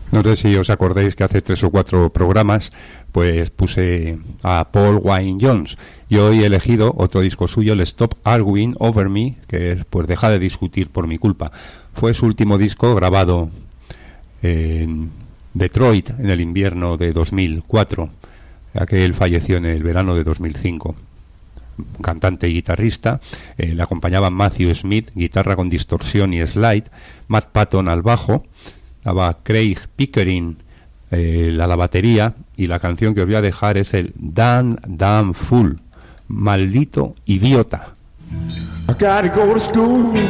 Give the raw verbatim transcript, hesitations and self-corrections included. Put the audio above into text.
No sé si os acordáis que hace tres o cuatro programas pues puse a Paul Wayne Jones y hoy he elegido otro disco suyo, el Stop Arguing Over Me, que es pues deja de discutir por mi culpa. Fue su último disco grabado en Detroit en el invierno de dos mil cuatro, ya que él falleció en el verano de dos mil cinco. Cantante y guitarrista, eh, le acompañaban Matthew Smith, guitarra con distorsión y slide, Matt Patton al bajo, estaba Craig Pickering eh, a la batería, y la canción que os voy a dejar es el Damn Damn Fool, maldito idiota. I gotta go to school.